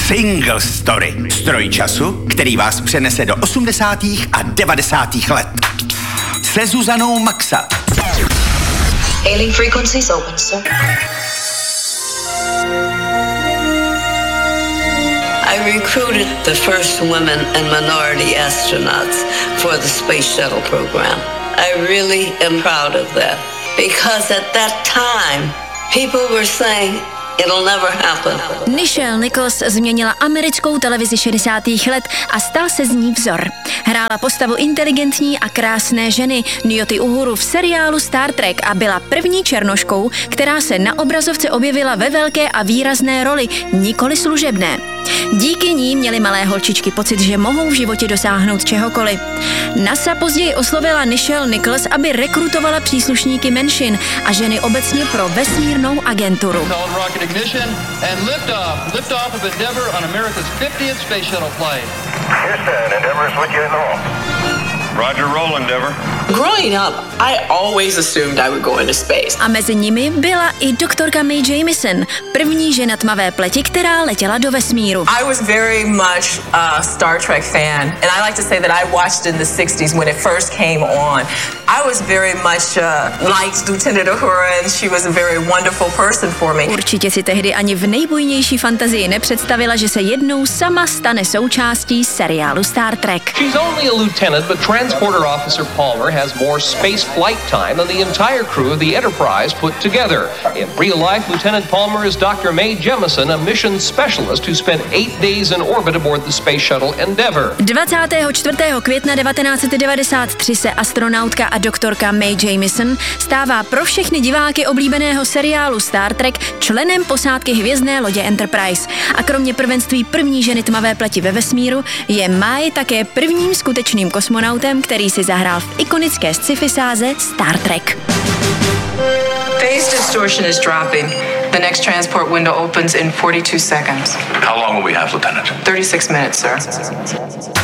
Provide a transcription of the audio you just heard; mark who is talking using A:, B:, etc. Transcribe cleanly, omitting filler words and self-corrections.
A: Single Story. Stroj času, který vás přenese do 80. a 90. let. Se Zuzanou Maxa.
B: Hailing frequencies open, sir.
C: I recruited the first women and minority astronauts for the space shuttle program. I really am proud of that because at that time, people were saying it'll never happen.
D: Nichelle Nichols změnila americkou televizi 60. let a stal se z ní vzor. Hrála postavu inteligentní a krásné ženy Nyoty Uhuru v seriálu Star Trek a byla první černoškou, která se na obrazovce objevila ve velké a výrazné roli, nikoli služebné. Díky ní měly malé holčičky pocit, že mohou v životě dosáhnout čehokoliv. NASA později oslovila Nichelle Nichols, aby rekrutovala příslušníky menšin a ženy obecně pro vesmírnou agenturu.
E: Roger, roll, Endeavour.
F: Growing up, I always assumed I would go into space.
D: A mezi nimi byla i doktorka Mae Jemison, první žena tmavé pleti, která letěla do vesmíru.
F: I was very much a Star Trek fan, and I like to say that I watched in the 60s when it first came on. I was very much liked Lieutenant Uhura, and she was a very wonderful person for me.
D: Určitě si tehdy ani v nejbujnější fantazii nepředstavila, že se jednou sama stane součástí seriálu Star Trek.
G: She's only a lieutenant, but Transporter Officer Palmer has more space flight time than the entire crew of the Enterprise put together. In real life, Lieutenant Palmer is Dr. Mae Jemison, a mission specialist who spent 8 days in orbit aboard the space shuttle Endeavour. 24. května 1993 se astronautka a doktorka Mae Jemison stává pro všechny diváky oblíbeného seriálu Star Trek členem posádky hvězdné lodě Enterprise. A kromě prvenství první ženy tmavé pleti ve vesmíru je Mae také prvním skutečným kosmonautem, který si zahrál v ikonické sci-fi sáze Star Trek.
H: Phase distortion is dropping. The next transport window opens in 42 seconds.
E: How long will we have, Lieutenant?
H: 36 minutes, sir.